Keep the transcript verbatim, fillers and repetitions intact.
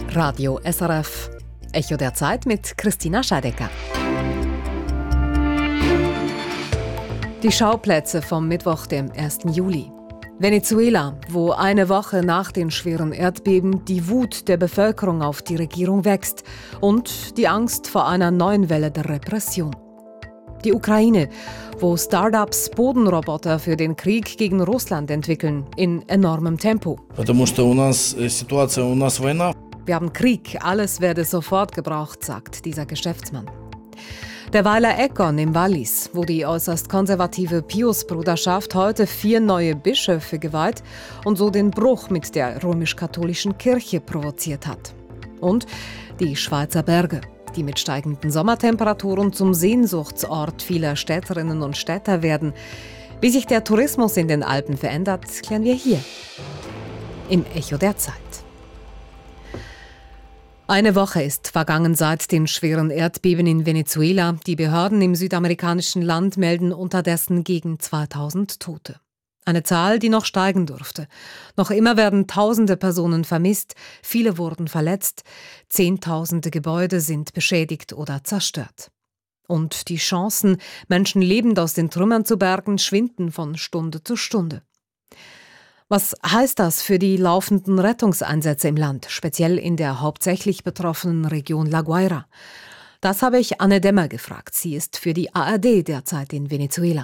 Radio S R F, Echo der Zeit mit Christina Scheidecker. Die Schauplätze vom Mittwoch, dem ersten Juli. Venezuela, wo eine Woche nach den schweren Erdbeben die Wut der Bevölkerung auf die Regierung wächst und die Angst vor einer neuen Welle der Repression. Die Ukraine, wo Startups Bodenroboter für den Krieg gegen Russland entwickeln, in enormem Tempo. Wir haben Krieg, alles werde sofort gebraucht, sagt dieser Geschäftsmann. Der Weiler Ekon im Wallis, wo die äußerst konservative Pius-Bruderschaft heute vier neue Bischöfe geweiht und so den Bruch mit der römisch-katholischen Kirche provoziert hat. Und die Schweizer Berge, die mit steigenden Sommertemperaturen zum Sehnsuchtsort vieler Städterinnen und Städter werden. Wie sich der Tourismus in den Alpen verändert, klären wir hier im Echo der Zeit. Eine Woche ist vergangen seit den schweren Erdbeben in Venezuela. Die Behörden im südamerikanischen Land melden unterdessen gegen zweitausend Tote. Eine Zahl, die noch steigen dürfte. Noch immer werden tausende Personen vermisst, viele wurden verletzt, zehntausende Gebäude sind beschädigt oder zerstört. Und die Chancen, Menschen lebend aus den Trümmern zu bergen, schwinden von Stunde zu Stunde. Was heißt das für die laufenden Rettungseinsätze im Land, speziell in der hauptsächlich betroffenen Region La Guaira? Das habe ich Anne Demmer gefragt. Sie ist für die A R D derzeit in Venezuela.